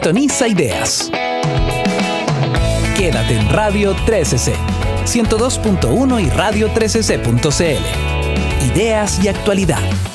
Sintoniza Ideas. Quédate en Radio 13C, 102.1 y radio13c.cl. Ideas y actualidad.